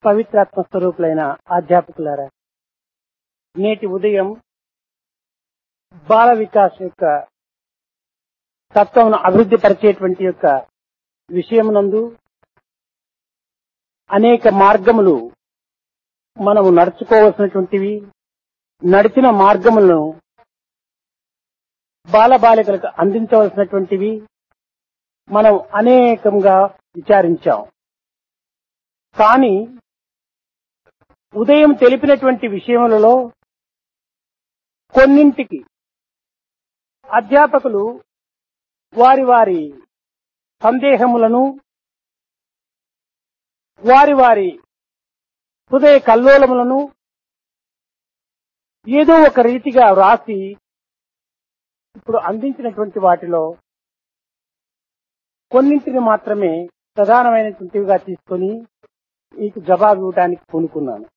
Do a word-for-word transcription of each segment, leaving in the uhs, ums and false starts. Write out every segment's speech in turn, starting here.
పవిత్రాత్మ స్వరూపులైన అధ్యాపకులారా, నేటి ఉదయం బాల వికాస్ యొక్క తత్వమును అభివృద్ధి పరిచేటువంటి యొక్క విషయమునందు అనేక మార్గములు మనము నడుచుకోవలసినటువంటివి, నడిచిన మార్గములను బాలబాలికలకు అందించవలసినటువంటివి మనం అనేకంగా విచారించాం. కానీ ఉదయం తెలిపినటువంటి విషయములలో కొన్నింటికి అధ్యాపకులు వారి వారి సందేహములను, వారి వారి హృదయ కల్లోలములను ఏదో ఒక రీతిగా వ్రాసి ఇప్పుడు అందించినటువంటి వాటిలో కొన్నింటిని మాత్రమే ప్రధానమైనటువంటివిగా తీసుకొని మీకు జవాబు ఇవ్వడానికి పూనుకున్నాను.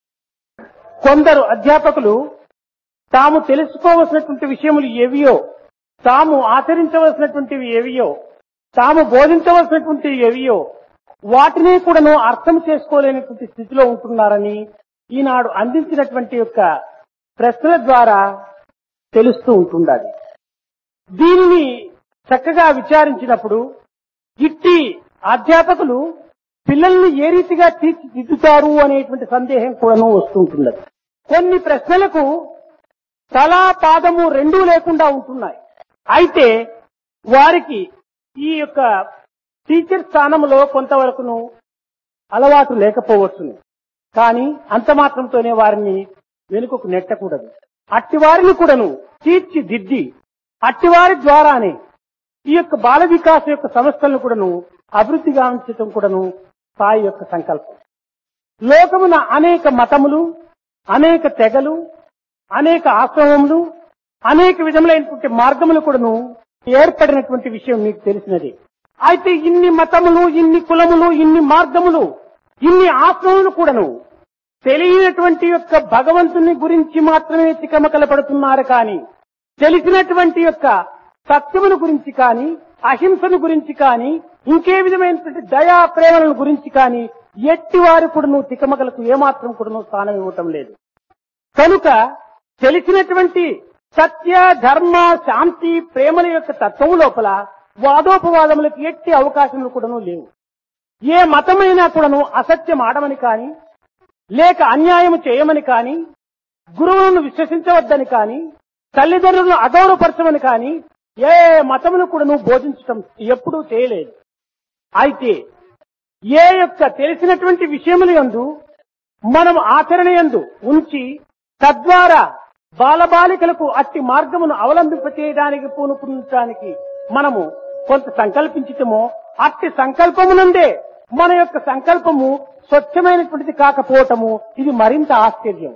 కొందరు అధ్యాపకులు తాము తెలుసుకోవలసినటువంటి విషయములు ఏవియో, తాము ఆచరించవలసినటువంటివి ఏవియో, తాము బోధించవలసినటువంటివి ఏవియో వాటిని కూడాను అర్థం చేసుకోలేనటువంటి స్థితిలో ఉంటున్నారని ఈనాడు అందించినటువంటి యొక్క ప్రశ్నల ద్వారా తెలుస్తూ ఉంటుండాలి. దీనిని చక్కగా విచారించినప్పుడు ఇట్టి అధ్యాపకులు పిల్లల్ని ఏ రీతిగా తీర్చిదిద్దుతారు అనేటువంటి సందేహం కూడాను వస్తుంటున్నది. కొన్ని ప్రశ్నలకు తలా పాదము రెండూ లేకుండా ఉంటున్నాయి. అయితే వారికి ఈ యొక్క టీచర్ స్థానంలో కొంతవరకును అలవాటు లేకపోవచ్చును. కానీ అంత మాత్రంతోనే వారిని వెనుకకు నెట్టకూడదు. అట్టివారిని కూడాను తీర్చిదిద్ది అట్టివారి ద్వారానే ఈ యొక్క బాల వికాస యొక్క సంస్థలను కూడాను అభివృద్ధి గావించటం కూడాను సాయి యొక్క సంకల్పం. లోకమున అనేక మతములు, అనేక తెగలు, అనేక ఆశ్రమములు, అనేక విధములైనటువంటి మార్గములు కూడాను ఏర్పడినటువంటి విషయం మీకు తెలిసినది. అయితే ఇన్ని మతములు, ఇన్ని కులములు, ఇన్ని మార్గములు, ఇన్ని ఆశ్రమములు కూడాను తెలియనటువంటి యొక్క భగవంతుని గురించి మాత్రమే తికమకల పడుతున్నారు. కానీ తెలిసినటువంటి యొక్క సత్యమును గురించి కానీ, అహింసను గురించి కానీ, ఇంకే విధమైనటువంటి దయా ప్రేమలను గురించి కానీ ఎట్టి వారు కూడాను తికమకలకు ఏమాత్రం కూడాను స్థానం ఇవ్వటం లేదు. కనుక తెలిసినటువంటి సత్య, ధర్మ, శాంతి, ప్రేమల యొక్క తత్వము లోపల వాదోపవాదములకు ఎట్టి అవకాశములు కూడాను లేవు. ఏ మతమైనా కూడాను అసత్యం ఆడమని కానీ, లేక అన్యాయము చేయమని కానీ, గురువులను విశ్వసించవద్దని కానీ, తల్లిదండ్రులను అగౌరవపరచమని కానీ ఏ మతమును కూడాను బోధించటం ఎప్పుడూ చేయలేదు. అయితే ఏ యొక్క తెలిసినటువంటి విషయముల యందు మనం ఆచరణ యందు ఉంచి తద్వారా బాలబాలికలకు అట్టి మార్గమును అవలంబింపచేయడానికి పూనుకుంటానికి మనము కొంత సంకల్పించటమో, అట్టి సంకల్పమునందే మన యొక్క సంకల్పము స్వచ్ఛమైనటువంటిది కాకపోవటము ఇది మరింత ఆశ్చర్యం.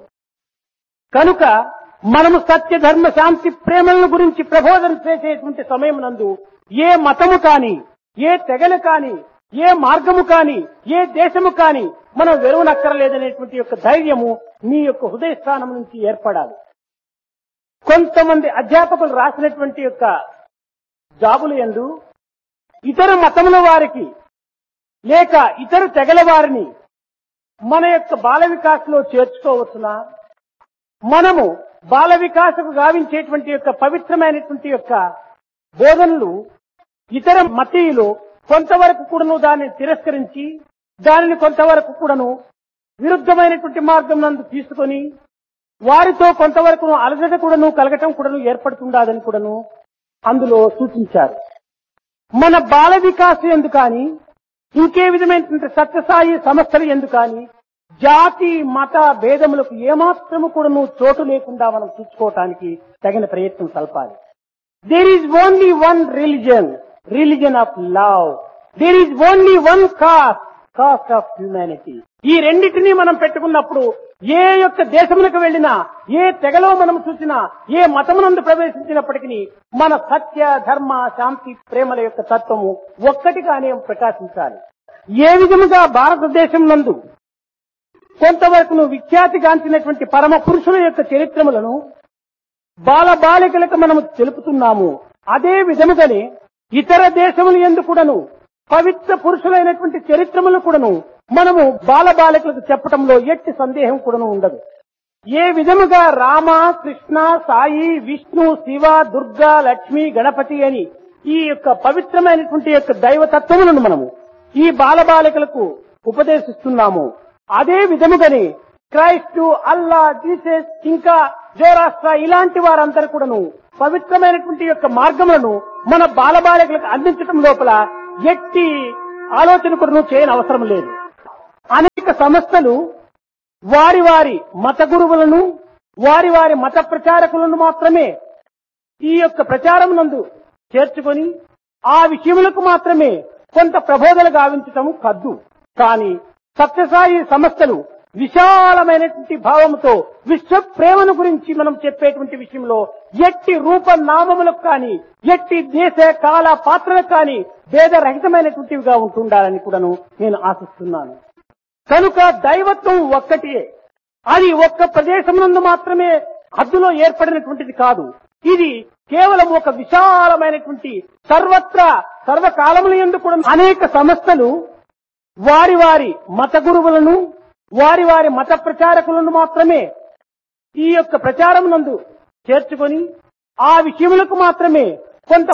కనుక మనము సత్య, ధర్మ, శాంతి, ప్రేమల గురించి ప్రబోధన చేసేటువంటి సమయం నందు ఏ మతము కాని, ఏ తెగలు కాని, ఏ మార్గము కాని, ఏ దేశము కాని మనం వెరువనక్కరలేదనేటువంటి యొక్క ధైర్యము మీ యొక్క హృదయ స్థానం నుంచి ఏర్పడాలి. కొంతమంది అధ్యాపకులు రాసినటువంటి యొక్క జాబులు యందు ఇతర మతముల వారికి లేక ఇతర తెగల వారిని మన యొక్క బాల వికాసంలో చేర్చుకోవచ్చునా? మనము బాల వికాసకు గావించేటువంటి యొక్క పవిత్రమైనటువంటి యొక్క బోధనలు ఇతర మతీయులు కొంతవరకు కూడాను దాన్ని తిరస్కరించి దానిని కొంతవరకు కూడాను విరుద్ధమైనటువంటి మార్గం నందు తీసుకొని వారితో కొంతవరకు అలజట కూడాను కలగటం కూడాను ఏర్పడుతుండదని కూడాను అందులో సూచించారు. మన బాల వికాసం ఎందు కానీ, ఇంకే విధమైనటువంటి సత్యసాయి సంస్థలు ఎందు కానీ జాతి, మత భేదములకు ఏమాత్రము కూడాను చోటు లేకుండా మనం చూసుకోవటానికి తగిన ప్రయత్నం సల్పాలి. There is only one religion, religion of love. There is only one cost, cost of humanity. ఈ రెండింటినీ మనం పెట్టుకున్నప్పుడు ఏ యొక్క దేశములకు వెళ్ళినా, ఏ తెగలో మనం చూసినా, ఏ మతమునందు ప్రవేశించినప్పటికీ మన సత్య, ధర్మ, శాంతి, ప్రేమల యొక్క తత్వము ఒక్కటిగానే ప్రకాశించాలి. ఏ విధముగా భారతదేశం నందు కొంతవరకు విఖ్యాతిగాంచినటువంటి పరమ పురుషుల యొక్క చరిత్రములను బాల బాలికలకు మనము తెలుపుతున్నాము. అదే విధముగానే ఇతర దేశములు యందు కూడాను పవిత్ర పురుషులైనటువంటి చరిత్రములు కూడాను మనము బాలబాలికలకు చెప్పటంలో ఎట్టి సందేహం కూడాను ఉండదు. ఏ విధముగా రామ, కృష్ణ, సాయి, విష్ణు, శివ, దుర్గా, లక్ష్మి, గణపతి అని ఈ యొక్క పవిత్రమైనటువంటి యొక్క దైవతత్వములను మనము ఈ బాలబాలికలకు ఉపదేశిస్తున్నాము. అదే విధముగానే క్రైస్టు, అల్లా, జీసస్, ఇంకా జోరాస్ట్రా ఇలాంటి వారందరూ కూడాను పవిత్రమైనటువంటి యొక్క మార్గములను మన బాలబాలికలకు అందించడం లోపల ఎట్టి ఆలోచన కూడాను చేయని అవసరం లేదు. అనేక సంస్థలు వారి వారి మత గురువులను, వారి వారి మత ప్రచారకులను మాత్రమే ఈ యొక్క ప్రచారం నందు చేర్చుకొని ఆ విషయములకు మాత్రమే కొంత ప్రబోధన గావించటం కద్దు. కానీ సత్యసాయి సంస్థలు విశాలమైనటువంటి భావముతో విశ్వ ప్రేమను గురించి మనం చెప్పేటువంటి విషయంలో ఎట్టి రూప నామములకు కానీ, ఎట్టి దేశ కాల పాత్రలకు కానీ భేదరహితమైనటువంటివిగా ఉంటుండాలని కూడాను నేను ఆశిస్తున్నాను. కనుక దైవత్వం ఒక్కటే. అది ఒక్క ప్రదేశం నందు మాత్రమే హద్దులో ఏర్పడినటువంటిది కాదు. ఇది కేవలం ఒక విశాలమైనటువంటి సర్వత్రా సర్వకాలముల యందు కూడా అనేక సంస్థలు వారి వారి మత గురువులను, వారి వారి మత ప్రచారకులను మాత్రమే ఈ యొక్క ప్రచారం నందు చేర్చుకొని ఆ విషయములకు మాత్రమే కొంత